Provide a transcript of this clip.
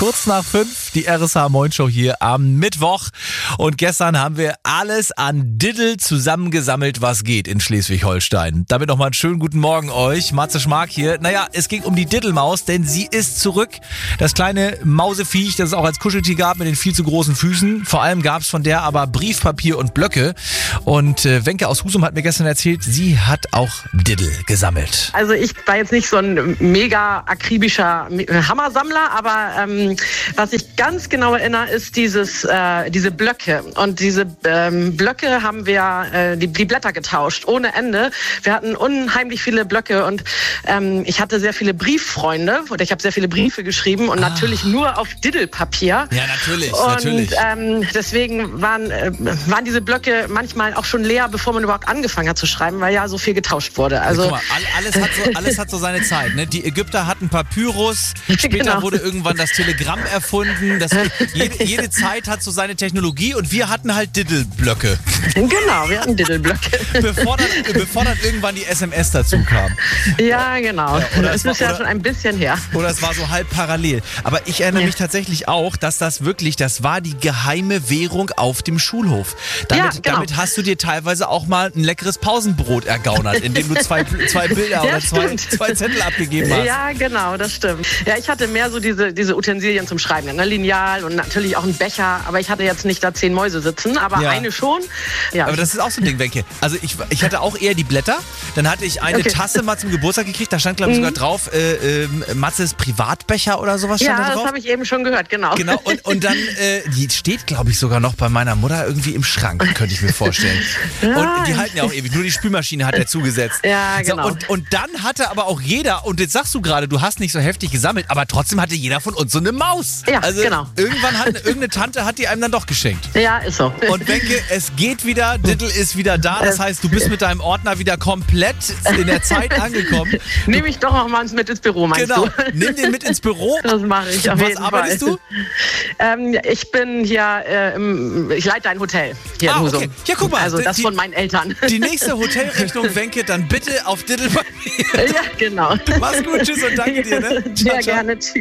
Kurz nach 5, die RSH Moin Show hier am Mittwoch. Und gestern haben wir alles an Diddle zusammengesammelt, was geht in Schleswig-Holstein. Damit nochmal einen schönen guten Morgen euch. Matze Schmark hier. Naja, es ging um die Diddelmaus, denn sie ist zurück. Das kleine Mauseviech, das es auch als Kuscheltier gab mit den viel zu großen Füßen. Vor allem gab es von der aber Briefpapier und Blöcke. Und Wenke aus Husum hat mir gestern erzählt, sie hat auch Diddle gesammelt. Also ich war jetzt nicht so ein mega akribischer Hammersammler, aber was ich ganz genau erinnere, ist diese Blöcke. Und diese Blöcke haben wir die Blätter getauscht, ohne Ende. Wir hatten unheimlich viele Blöcke und ich hatte sehr viele Brieffreunde oder ich habe sehr viele Briefe geschrieben und natürlich nur auf Diddelpapier. Ja, natürlich. Und deswegen waren diese Blöcke manchmal auch schon leer, bevor man überhaupt angefangen hat zu schreiben, weil ja so viel getauscht wurde. Also guck mal, alles hat so seine Zeit. Ne? Die Ägypter hatten Papyrus, später wurde irgendwann das Telegramm erfunden. Jede Zeit hat so seine Technologie und wir hatten halt Diddle-Blöcke. Genau, wir hatten Diddle-Blöcke. Bevor dann irgendwann die SMS dazu kam. Ja, genau. Ja, das ist ja schon ein bisschen her. Oder es war so halb parallel. Aber ich erinnere mich tatsächlich auch, dass das war die geheime Währung auf dem Schulhof. Damit hast du dir teilweise auch mal ein leckeres Pausenbrot ergaunert, indem du zwei Bilder oder zwei Zettel abgegeben hast. Ja, genau, das stimmt. Ja, ich hatte mehr so diese Utensilien zum Schreiben, ne? Lineal und natürlich auch ein Becher, aber ich hatte jetzt nicht da 10 Mäuse sitzen, aber eine schon. Ja. Aber das ist auch so ein Ding, Wenke. Also ich hatte auch eher die Blätter, dann hatte ich eine Tasse mal zum Geburtstag gekriegt, da stand glaube ich sogar drauf, Matzes Privatbecher oder sowas stand da drauf. Ja, das habe ich eben schon gehört, genau. Genau, und dann, die steht glaube ich sogar noch bei meiner Mutter irgendwie im Schrank, könnte ich mir vorstellen. Und die halten ja auch ewig, nur die Spülmaschine hat er zugesetzt. Ja, genau. So, und dann hatte aber auch jeder, und jetzt sagst du gerade, du hast nicht so heftig gesammelt, aber trotzdem hatte jeder von uns so eine Maus. Ja, also genau. Irgendeine Tante hat die einem dann doch geschenkt. Ja, ist so. Und Wenke, es geht wieder, Diddle ist wieder da, das heißt, du bist mit deinem Ordner wieder komplett in der Zeit angekommen. Nehme ich doch noch mal mit ins Büro, meinst du? Genau, nimm den mit ins Büro. Das mache ich auf jeden Fall. Was arbeitest du? Ich bin hier, ich leite ein Hotel hier in Husum. Okay. Ja, guck mal. Also das von meinen Eltern. Die nächste Hotelrechnung, Wenke, dann bitte auf Diddle. Ja, genau. Mach's gut, tschüss und danke dir. Ne? Sehr gerne, tschüss.